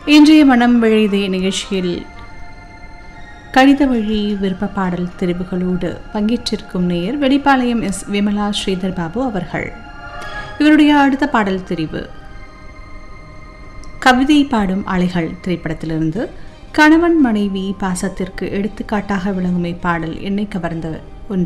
இன்றைய மனம் விழைதே நிகழ்ச்சியில் கடித வழி விருப்ப பாடல் தெரிவுகளோடு பங்கேற்றிருக்கும் நேயர் வெளிப்பாளையம் எஸ் விமலா ஸ்ரீதர் பாபு அவர்கள். இவருடைய அடுத்த பாடல் தெரிவு கவிதை பாடும் அலைகள் திரைப்படத்திலிருந்து கணவன் மனைவி பாசத்திற்கு எடுத்துக்காட்டாக விளங்கும் பாடல் என்னை கவர்ந்த